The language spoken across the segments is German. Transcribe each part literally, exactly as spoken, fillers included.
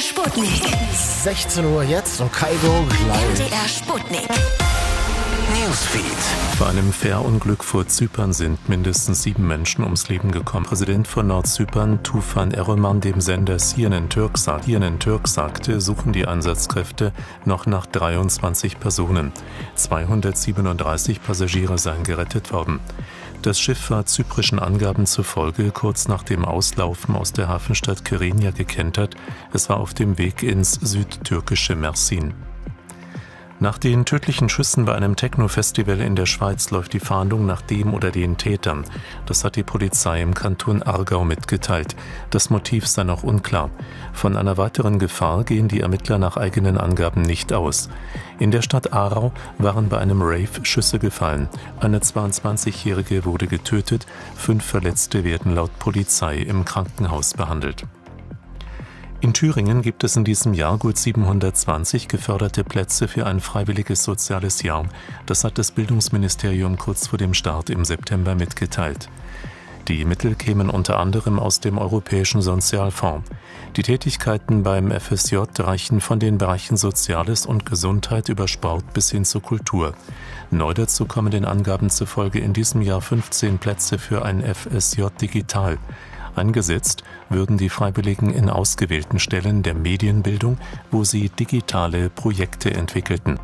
Sputnik. sechzehn Uhr jetzt und Kaigo gleich. M D R Sputnik. Newsfeed. Bei einem Fährunglück vor Zypern sind mindestens sieben Menschen ums Leben gekommen. Präsident von Nordzypern, Tufan Eroman, dem Sender C N N Türk, sagt, C N N Türk sagte, suchen die Einsatzkräfte noch nach dreiundzwanzig Personen. zweihundertsiebenunddreißig Passagiere seien gerettet worden. Das Schiff war zyprischen Angaben zufolge kurz nach dem Auslaufen aus der Hafenstadt Kyrenia gekentert. Es war auf dem Weg ins südtürkische Mersin. Nach den tödlichen Schüssen bei einem Techno-Festival in der Schweiz läuft die Fahndung nach dem oder den Tätern. Das hat die Polizei im Kanton Aargau mitgeteilt. Das Motiv sei noch unklar. Von einer weiteren Gefahr gehen die Ermittler nach eigenen Angaben nicht aus. In der Stadt Aarau waren bei einem Rave Schüsse gefallen. Eine zweiundzwanzigjährige wurde getötet, fünf Verletzte werden laut Polizei im Krankenhaus behandelt. In Thüringen gibt es in diesem Jahr gut siebenhundertzwanzig geförderte Plätze für ein freiwilliges soziales Jahr. Das hat das Bildungsministerium kurz vor dem Start im September mitgeteilt. Die Mittel kämen unter anderem aus dem Europäischen Sozialfonds. Die Tätigkeiten beim F S J reichen von den Bereichen Soziales und Gesundheit über Sport bis hin zur Kultur. Neu dazu kommen den Angaben zufolge in diesem Jahr fünfzehn Plätze für ein F S J digital. Eingesetzt würden die Freiwilligen in ausgewählten Stellen der Medienbildung, wo sie digitale Projekte entwickelten.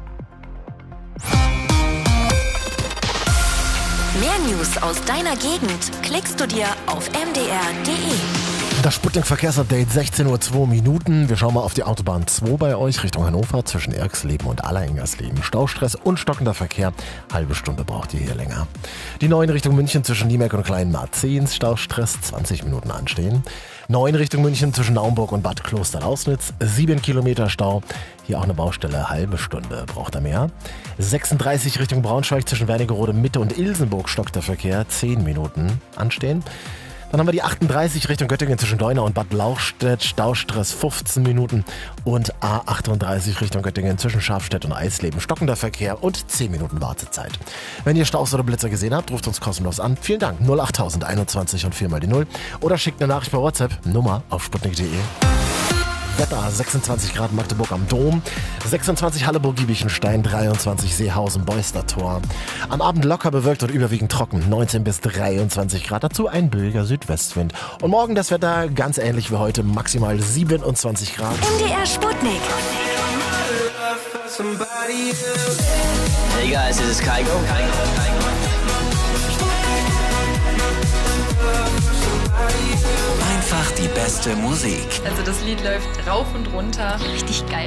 Mehr News aus deiner Gegend klickst du dir auf m d r punkt d e. Das Sputnik-Verkehrsupdate, sechzehn Uhr zwei Minuten. Wir schauen mal auf die Autobahn zwei bei euch Richtung Hannover zwischen Erxleben und Allerengersleben. Staustress und stockender Verkehr. Halbe Stunde braucht ihr hier länger. Die neun Richtung München zwischen Niemerk und Kleinmarzens. Staustress, zwanzig Minuten anstehen. neun Richtung München zwischen Naumburg und Bad Klosternaußnitz. sieben Kilometer Stau. Hier auch eine Baustelle, halbe Stunde braucht er mehr. sechsunddreißig Richtung Braunschweig zwischen Wernigerode Mitte und Ilsenburg stockt der Verkehr. zehn Minuten anstehen. Dann haben wir die achtunddreißig Richtung Göttingen zwischen Deuna und Bad Lauchstädt, Staustress fünfzehn Minuten und A achtunddreißig Richtung Göttingen zwischen Schafstedt und Eisleben, stockender Verkehr und zehn Minuten Wartezeit. Wenn ihr Staus oder Blitzer gesehen habt, ruft uns kostenlos an. Vielen Dank, null acht einundzwanzig und vier mal die null oder schickt eine Nachricht per WhatsApp, Nummer auf sputnik punkt d e. Wetter, sechsundzwanzig Grad Magdeburg am Dom, sechsundzwanzig Halleburg-Giebichenstein, dreiundzwanzig Seehausen-Beuster-Tor. Am Abend locker bewölkt und überwiegend trocken, neunzehn bis dreiundzwanzig Grad, dazu ein billiger Südwestwind. Und morgen das Wetter ganz ähnlich wie heute, maximal siebenundzwanzig Grad. M D R Sputnik. Hey guys, this is Kaigo. Einfach die beste Musik. Also das Lied läuft rauf und runter. Richtig geil.